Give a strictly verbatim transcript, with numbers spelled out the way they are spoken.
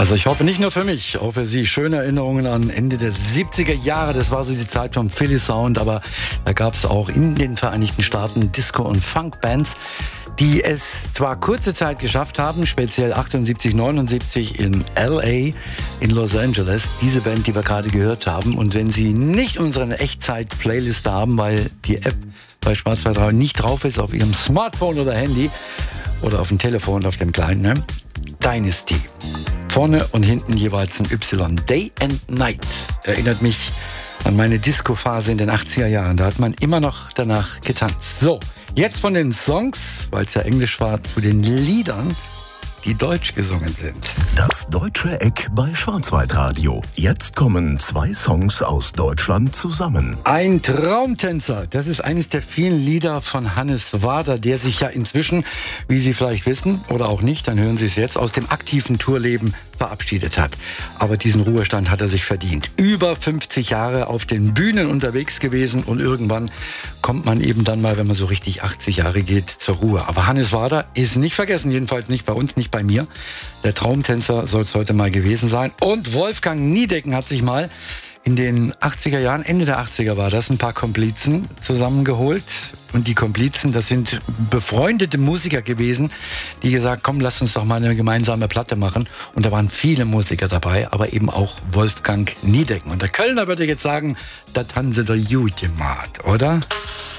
Also ich hoffe nicht nur für mich, auch für Sie. Schöne Erinnerungen an Ende der siebziger Jahre. Das war so die Zeit vom Philly Sound. Aber da gab es auch in den Vereinigten Staaten Disco- und Funk-Bands, die es zwar kurze Zeit geschafft haben, speziell achtundsiebzig, neunundsiebzig in L A, in Los Angeles, diese Band, die wir gerade gehört haben. Und wenn Sie nicht unsere Echtzeit-Playlist haben, weil die App bei Schwarzwald drei nicht drauf ist, auf Ihrem Smartphone oder Handy oder auf dem Telefon, auf dem kleinen, ne? Dynasty. Vorne und hinten jeweils ein Y. Day and Night erinnert mich an meine Disco-Phase in den achtziger Jahren. Da hat man immer noch danach getanzt. So, jetzt von den Songs, weil es ja Englisch war, zu den Liedern, die deutsch gesungen sind. Das deutsche Eck bei Schwarzwaldradio. Jetzt kommen zwei Songs aus Deutschland zusammen. Ein Traumtänzer, das ist eines der vielen Lieder von Hannes Wader, der sich ja inzwischen, wie Sie vielleicht wissen oder auch nicht, dann hören Sie es jetzt, aus dem aktiven Tourleben verabschiedet hat. Aber diesen Ruhestand hat er sich verdient. Über fünfzig Jahre auf den Bühnen unterwegs gewesen und irgendwann kommt man eben dann mal, wenn man so richtig achtzig Jahre geht, zur Ruhe. Aber Hannes Wader ist nicht vergessen, jedenfalls nicht bei uns, nicht bei mir. Der Traumtänzer soll es heute mal gewesen sein. Und Wolfgang Niedecken hat sich mal in den achtziger Jahren, Ende der achtziger war das, ein paar Komplizen zusammengeholt. Und die Komplizen, das sind befreundete Musiker gewesen, die gesagt, komm, lass uns doch mal eine gemeinsame Platte machen. Und da waren viele Musiker dabei, aber eben auch Wolfgang Niedecken. Und der Kölner würde jetzt sagen, das haben sie doch gut gemacht, oder?